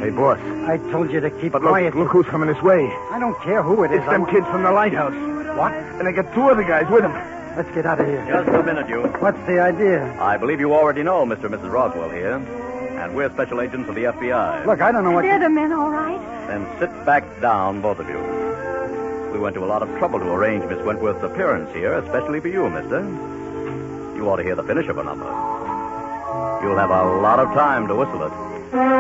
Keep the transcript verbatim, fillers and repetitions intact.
Hey, boss. I told you to keep But look, quiet. look who's coming this way. I don't care who it is. It's them I... kids from the lighthouse. What? And they got two other guys with them. Let's get out of here. Just a minute, you. What's the idea? I believe you already know Mister and Missus Roswell here. And we're special agents of the F B I. Look, I don't know what... They're you... the men, all right? Then sit back down, both of you. We went to a lot of trouble to arrange Miss Wentworth's appearance here, especially for you, mister. You ought to hear the finish of her number. You'll have a lot of time to whistle it.